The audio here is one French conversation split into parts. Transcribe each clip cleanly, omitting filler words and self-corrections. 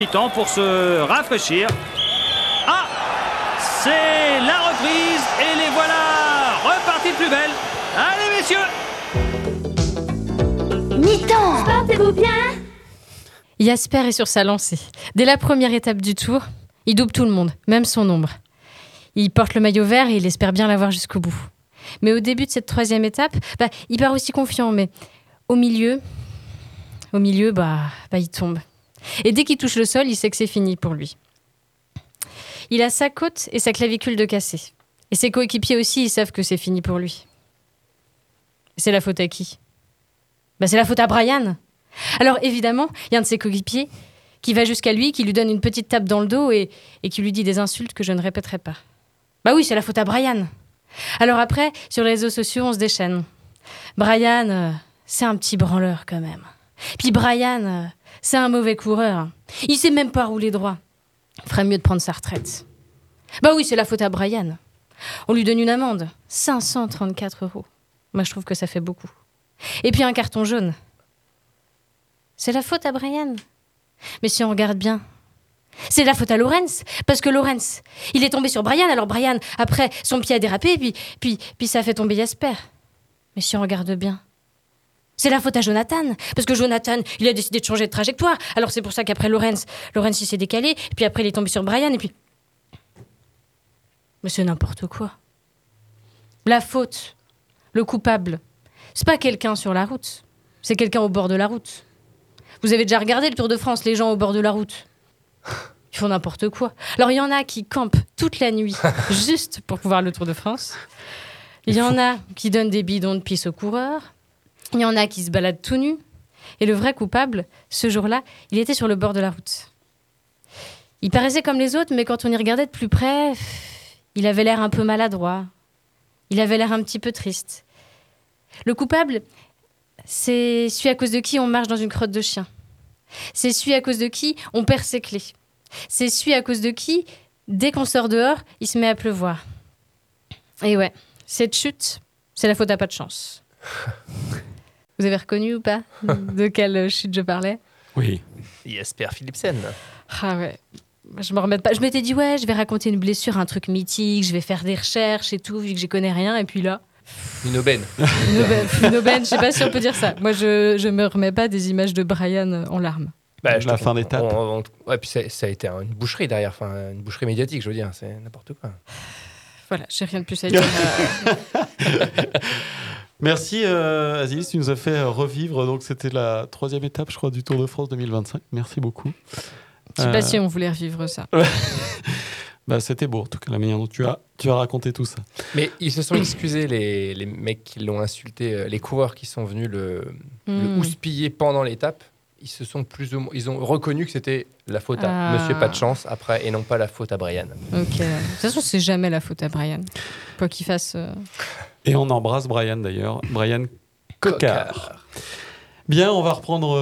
Temps pour se rafraîchir. Ah, c'est la reprise et les voilà repartis de plus belle. Allez messieurs. Mi-temps. Portez-vous bien. Jasper est sur sa lancée. Dès la première étape du tour, il double tout le monde, même son ombre. Il porte le maillot vert et il espère bien l'avoir jusqu'au bout. Mais au début de cette troisième étape, il part aussi confiant, mais au milieu, il tombe. Et dès qu'il touche le sol, il sait que c'est fini pour lui. Il a sa côte et sa clavicule de cassé. Et ses coéquipiers aussi, ils savent que c'est fini pour lui. C'est la faute à qui ? C'est la faute à Brian. Alors évidemment, il y a un de ses coéquipiers qui va jusqu'à lui, qui lui donne une petite tape dans le dos et qui lui dit des insultes que je ne répéterai pas. Oui, c'est la faute à Brian. Alors après, sur les réseaux sociaux, on se déchaîne. Brian, c'est un petit branleur quand même. Puis Brian... c'est un mauvais coureur. Il sait même pas rouler droit. Il ferait mieux de prendre sa retraite. Oui, c'est la faute à Brian. On lui donne une amende. 534 €. Moi, je trouve que ça fait beaucoup. Et puis un carton jaune. C'est la faute à Brian. Mais si on regarde bien, c'est la faute à Lawrence. Parce que Lawrence, il est tombé sur Brian. Alors Brian, après, son pied a dérapé. Puis ça a fait tomber Jasper. Mais si on regarde bien, c'est la faute à Jonathan, parce que Jonathan, il a décidé de changer de trajectoire. Alors c'est pour ça qu'après Lawrence, il s'est décalé, puis après il est tombé sur Brian, et puis... Mais c'est n'importe quoi. La faute, le coupable, c'est pas quelqu'un sur la route, c'est quelqu'un au bord de la route. Vous avez déjà regardé le Tour de France, les gens au bord de la route ? Ils font n'importe quoi. Alors il y en a qui campent toute la nuit, juste pour pouvoir le Tour de France. Il y en a qui donnent des bidons de pisse aux coureurs. Il y en a qui se baladent tout nus. Et le vrai coupable, ce jour-là, il était sur le bord de la route. Il paraissait comme les autres, mais quand on y regardait de plus près, il avait l'air un peu maladroit. Il avait l'air un petit peu triste. Le coupable, c'est celui à cause de qui on marche dans une crotte de chien. C'est celui à cause de qui on perd ses clés. C'est celui à cause de qui, dès qu'on sort dehors, il se met à pleuvoir. Et ouais, cette chute, c'est la faute à pas de chance. Vous avez reconnu ou pas de quelle chute je parlais ? Oui. Jasper Philipsen. Ah ouais. Je me remets pas. Je m'étais dit, je vais raconter une blessure, un truc mythique, je vais faire des recherches et tout, vu que j'y connais rien. Et puis là... Une aubaine. Une aubaine, je sais pas si on peut dire ça. Moi, je me remets pas des images de Brian en larmes. La fin d'étape. Ouais, puis ça a été une boucherie derrière, une boucherie médiatique, je veux dire, c'est n'importe quoi. Voilà, j'ai rien de plus à dire. Merci Aziz, tu nous as fait revivre, donc c'était la troisième étape je crois du Tour de France 2025, merci beaucoup. Je sais pas si on voulait revivre ça. C'était beau en tout cas la manière dont tu as raconté tout ça. Mais ils se sont excusés les mecs qui l'ont insulté, les coureurs qui sont venus le houspiller pendant l'étape, ils ont reconnu que c'était la faute à Monsieur Pas de Chance après et non pas la faute à Brian. Ok, de toute façon c'est jamais la faute à Brian, quoi qu'il fasse... Et on embrasse Brian d'ailleurs, Brian Coquard. Bien, on va reprendre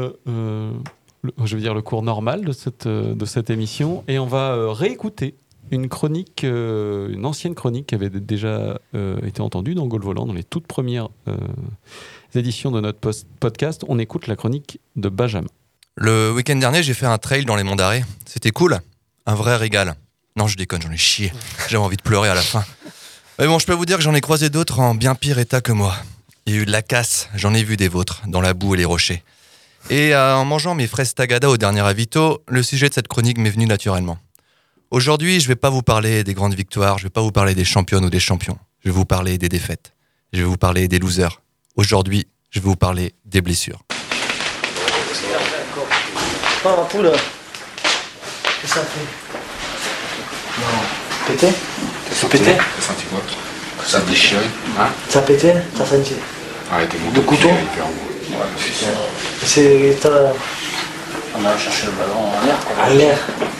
le cours normal de cette émission et on va réécouter une chronique, une ancienne chronique qui avait déjà été entendue dans Gaulle Volant, dans les toutes premières éditions de notre podcast. On écoute la chronique de Benjamin. Le week-end dernier, j'ai fait un trail dans les Monts d'Arrée. C'était cool, un vrai régal. Non, je déconne, j'en ai chié. J'avais envie de pleurer à la fin. Mais bon, je peux vous dire que j'en ai croisé d'autres en bien pire état que moi. Il y a eu de la casse, j'en ai vu des vôtres, dans la boue et les rochers. Et en mangeant mes fraises tagada au dernier avito, le sujet de cette chronique m'est venu naturellement. Aujourd'hui, je vais pas vous parler des grandes victoires, je vais pas vous parler des championnes ou des champions. Je vais vous parler des défaites. Je vais vous parler des losers. Aujourd'hui, je vais vous parler des blessures. Pas un poule. Qu'est-ce que ça fait ? Non. Pété ? Ça pété ? T'as senti quoi ? Ça a déchiré ? Hein ? Ça a pété ? T'as senti ? Arrêtez mon Le couteau ? hyper beau. Ouais, c'est sûr. C'est... On a cherché le ballon en l'air, quoi. En l'air.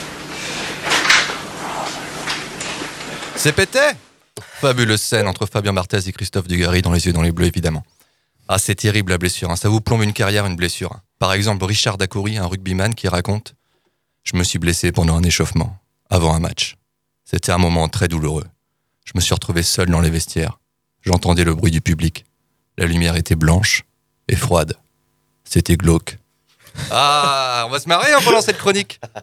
C'est pété ? Fabuleuse scène entre Fabien Barthez et Christophe Dugarry dans Les Yeux dans les Bleus, évidemment. Ah, c'est terrible la blessure, hein. Ça vous plombe une carrière, une blessure. Par exemple, Richard Dacoury, un rugbyman qui raconte « Je me suis blessé pendant un échauffement, avant un match. C'était un moment très douloureux. Je me suis retrouvé seul dans les vestiaires. J'entendais le bruit du public. La lumière était blanche et froide. C'était glauque. Ah, on va se marrer pendant cette chronique.